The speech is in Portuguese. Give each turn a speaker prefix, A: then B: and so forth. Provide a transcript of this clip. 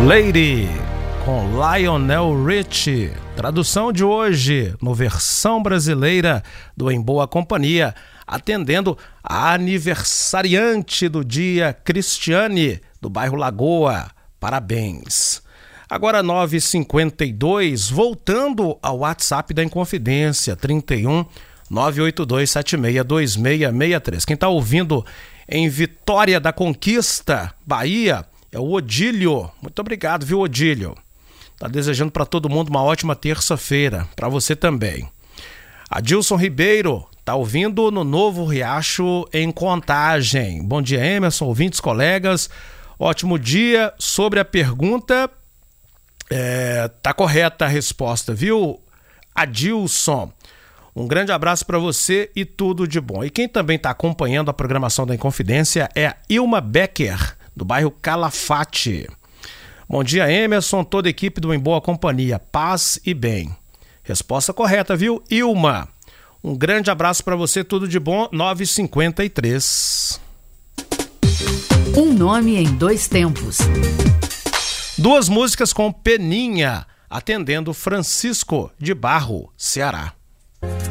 A: Lady, com Lionel Richie. Tradução de hoje, no versão brasileira do Em Boa Companhia, atendendo a aniversariante do dia, Cristiane, do bairro Lagoa. Parabéns. Agora 9h52, voltando ao WhatsApp da Inconfidência, 31 982 76 2663. Quem está ouvindo em Vitória da Conquista, Bahia, é o Odílio. Muito obrigado, viu, Odílio? Tá desejando para todo mundo uma ótima terça-feira, para você também. Adilson Ribeiro tá ouvindo no Novo Riacho, em Contagem. Bom dia, Emerson, ouvintes, colegas. Ótimo dia. Sobre a pergunta, tá correta a resposta, viu, Adilson? Um grande abraço para você e tudo de bom. E quem também está acompanhando a programação da Inconfidência é a Ilma Becker, do bairro Calafate. Bom dia, Emerson, toda a equipe do Em Boa Companhia, paz e bem. Resposta correta, viu, Ilma? Um grande abraço para você, tudo de bom. 9h53.
B: Um nome em dois tempos.
A: Duas músicas com Peninha, atendendo Francisco de Barro, Ceará.